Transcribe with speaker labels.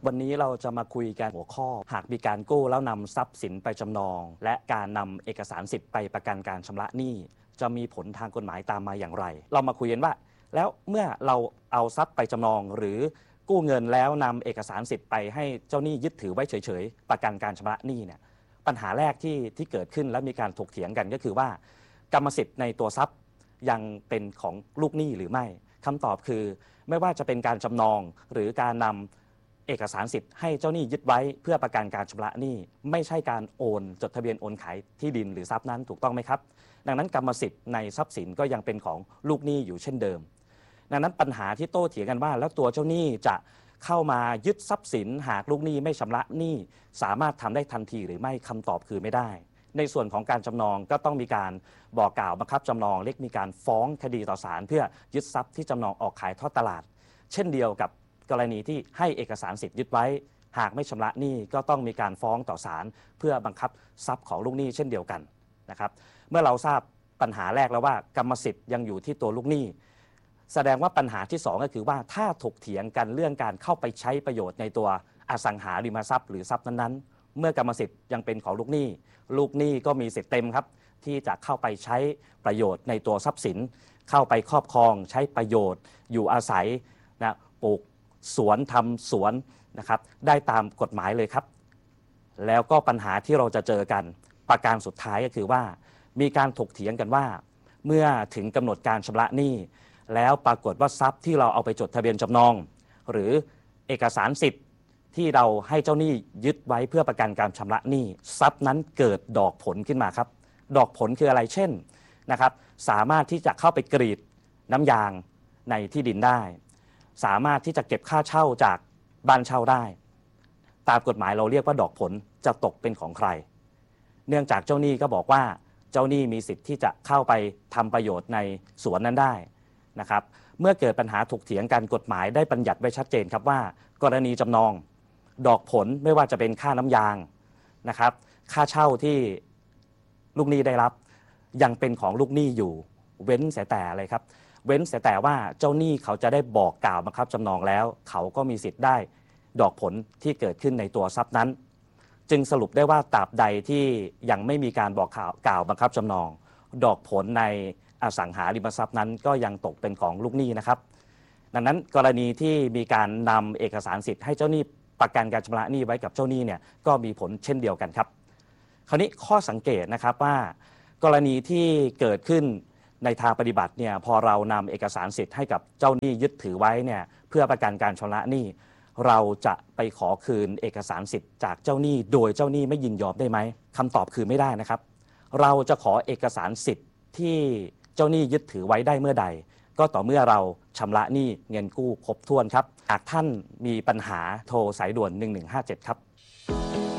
Speaker 1: วันนี้เราจะมาคุยกันหัวข้อหากมีการกู้แล้วนำทรัพย์สินไปจำนองและการนำเอกสารสิทธิ์ไปประกันการชำระหนี้จะมีผลทางกฎหมายตามมาอย่างไรเรามาคุยกันว่าแล้วเมื่อเราเอาทรัพย์ไปจำนองหรือกู้เงินแล้วนำเอกสารสิทธิ์ไปให้เจ้าหนี้ยึดถือไว้เฉยๆประกันการชำระหนี้เนี่ยปัญหาแรกที่เกิดขึ้นและมีการถกเถียงกันก็คือว่ากรรมสิทธิ์ในตัวทรัพย์ยังเป็นของลูกหนี้หรือไม่คำตอบคือไม่ว่าจะเป็นการจำนองหรือการนำเอกสารสิทธิ์ให้เจ้าหนี้ยึดไว้เพื่อประกันการชำระหนี้ไม่ใช่การโอนจดทะเบียนโอนขายที่ดินหรือทรัพย์นั้นถูกต้องไหมครับดังนั้นกรรมสิทธิ์ในทรัพย์สินก็ยังเป็นของลูกหนี้อยู่เช่นเดิมดังนั้นปัญหาที่โต้เถียงกันว่าแล้วตัวเจ้าหนี้จะเข้ามายึดทรัพย์สินหากลูกหนี้ไม่ชำระหนี้สามารถทำได้ทันทีหรือไม่คำตอบคือไม่ได้ในส่วนของการจำนองก็ต้องมีการบอกกล่าวบังคับจำนองเรียกมีการฟ้องคดีต่อศาลเพื่อยึดทรัพย์ที่จำนองออกขายทอดตลาดเช่นเดียวกับกรณีที่ให้เอกสารสิทธิ์ยึดไว้หากไม่ชำระหนี้ก็ต้องมีการฟ้องต่อศาลเพื่อบังคับทรัพย์ของลูกหนี้เช่นเดียวกันนะครับเมื่อเราทราบปัญหาแรกแล้วว่ากรรมสิทธิ์ยังอยู่ที่ตัวลูกหนี้แสดงว่าปัญหาที่2ก็คือว่าถ้าถกเถียงกันเรื่องการเข้าไปใช้ประโยชน์ในตัวอสังหาริมทรัพย์หรือทรัพย์นั้นๆเมื่อกรรมสิทธิ์ยังเป็นของลูกหนี้ก็มีสิทธิ์เต็มครับที่จะเข้าไปใช้ประโยชน์ในตัวทรัพย์สินเข้าไปครอบครองใช้ประโยชน์อยู่อาศัยนะปลูกสวนทำสวนนะครับได้ตามกฎหมายเลยครับแล้วก็ปัญหาที่เราจะเจอกันประการสุดท้ายก็คือว่ามีการถกเถียงกันว่าเมื่อถึงกำหนดการชำระหนี้แล้วปรากฏว่าทรัพย์ที่เราเอาไปจดทะเบียนจำนองหรือเอกสารสิทธิ์ที่เราให้เจ้าหนี้ยึดไว้เพื่อประกันการชำระหนี้ทรัพย์นั้นเกิดดอกผลขึ้นมาครับดอกผลคืออะไรเช่นนะครับสามารถที่จะเข้าไปกรีดน้ำยางในที่ดินได้สามารถที่จะเก็บค่าเช่าจากบ้านเช่าได้ตามกฎหมายเราเรียกว่าดอกผลจะตกเป็นของใครเนื่องจากเจ้าหนี้ก็บอกว่าเจ้าหนี้มีสิทธิ์ที่จะเข้าไปทำประโยชน์ในสวนนั้นได้นะครับเมื่อเกิดปัญหาถกเถียงกันกฎหมายได้บัญญัติไว้ชัดเจนครับว่ากรณีจำนองดอกผลไม่ว่าจะเป็นค่าน้ำยางนะครับค่าเช่าที่ลูกหนี้ได้รับยังเป็นของลูกหนี้อยู่เว้นเสียแต่อะไรครับเว้นเสียแต่ว่าเจ้าหนี้เขาจะได้บอกกล่าวบังคับจำนองแล้วเขาก็มีสิทธิ์ได้ดอกผลที่เกิดขึ้นในตัวทรัพย์นั้นจึงสรุปได้ว่าตราบใดที่ยังไม่มีการบอกกล่าวบังคับจำนองดอกผลในอสังหาริมทรัพย์นั้นก็ยังตกเป็นของลูกหนี้นะครับดังนั้นกรณีที่มีการนำเอกสารสิทธิ์ให้เจ้าหนี้ประกันการชำระหนี้ไว้กับเจ้าหนี้เนี่ยก็มีผลเช่นเดียวกันครับคราวนี้ข้อสังเกตนะครับว่ากรณีที่เกิดขึ้นในทางปฏิบัติเนี่ยพอเรานำเอกสารสิทธิ์ให้กับเจ้าหนี้ยึดถือไว้เนี่ยเพื่อประกันการชำระหนี้เราจะไปขอคืนเอกสารสิทธิ์จากเจ้าหนี้โดยเจ้าหนี้ไม่ยินยอมได้ไหมคำตอบคือไม่ได้นะครับเราจะขอเอกสารสิทธิ์ที่เจ้าหนี้ยึดถือไว้ได้เมื่อใดก็ต่อเมื่อเราชำระหนี้เงินกู้ครบถ้วนครับหากท่านมีปัญหาโทรสายด่วน1157ครับ